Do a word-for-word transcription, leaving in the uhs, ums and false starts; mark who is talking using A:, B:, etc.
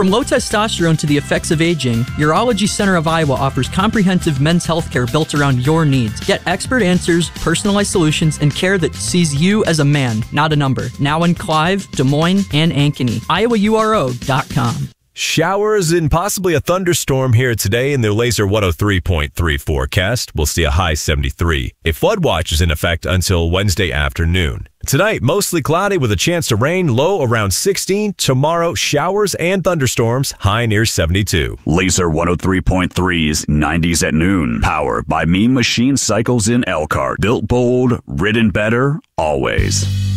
A: From low testosterone to the effects of aging, Urology Center of Iowa offers comprehensive men's health care built around your needs. Get expert answers, personalized solutions, and care that sees you as a man, not a number. Now in Clive, Des Moines, and Ankeny. Iowa U R O dot com.
B: Showers and possibly a thunderstorm here today in the Laser one oh three point three forecast. We'll see a high seventy-three. A flood watch is in effect until Wednesday afternoon. Tonight, mostly cloudy with a chance to rain, low around sixteen. Tomorrow, showers and thunderstorms, high near seventy-two.
C: Laser one oh three point three's nineties at noon. Powered by Mean Machine Cycles in Elkhart. Built bold, ridden better, always.